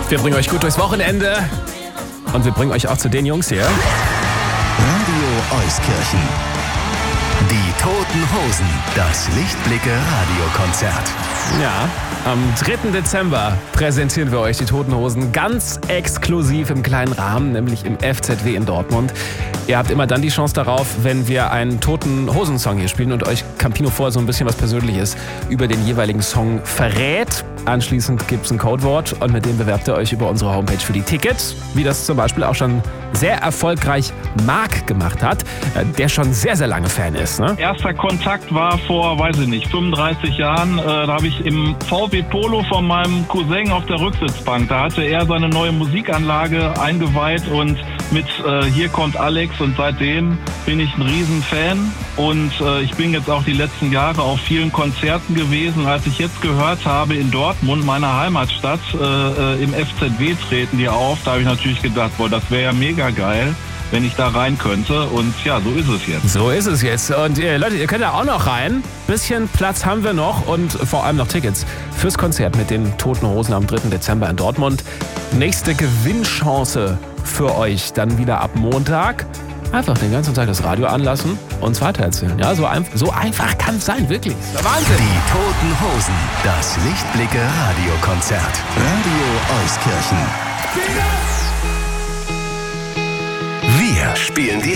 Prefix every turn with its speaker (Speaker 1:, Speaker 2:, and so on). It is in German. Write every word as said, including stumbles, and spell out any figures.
Speaker 1: Wir bringen euch gut durchs Wochenende. Und wir bringen euch auch zu den Jungs hier.
Speaker 2: Radio Euskirchen. Die Toten Hosen. Das Lichtblicke-Radiokonzert.
Speaker 1: Ja, am dritten Dezember präsentieren wir euch die Toten Hosen ganz exklusiv im kleinen Rahmen, nämlich im F Z W in Dortmund. Ihr habt immer dann die Chance darauf, wenn wir einen Toten Hosen-Song hier spielen und euch Campino vorher so ein bisschen was Persönliches über den jeweiligen Song verrät. Anschließend gibt es ein Codewort und mit dem bewerbt ihr euch über unsere Homepage für die Tickets, wie das zum Beispiel auch schon sehr erfolgreich Marc gemacht hat, der schon sehr, sehr lange Fan ist. Ne?
Speaker 3: Erster Kontakt war vor, weiß ich nicht, fünfunddreißig Jahren. Äh, da habe ich im V W Polo von meinem Cousin auf der Rücksitzbank, da hatte er seine neue Musikanlage eingeweiht und mit äh, Hier kommt Alex, und seitdem bin ich ein Riesenfan und äh, ich bin jetzt auch die letzten Jahre auf vielen Konzerten gewesen. Als ich jetzt gehört habe, in Dortmund, meiner Heimatstadt, äh, im F Z W treten die auf, da habe ich natürlich gedacht, boah, das wäre ja mega geil, wenn ich da rein könnte, und ja, so ist es jetzt.
Speaker 1: So ist es jetzt und äh, Leute, ihr könnt da auch noch rein. Bisschen Platz haben wir noch und vor allem noch Tickets fürs Konzert mit den Toten Hosen am dritten Dezember in Dortmund. Nächste Gewinnchance für euch dann wieder ab Montag. Einfach den ganzen Tag das Radio anlassen und uns weitererzählen. Ja, so, ein, so einfach kann es sein, wirklich. Wahnsinn!
Speaker 2: Die Toten Hosen. Das Lichtblicke-Radiokonzert. Radio Euskirchen. Wir spielen die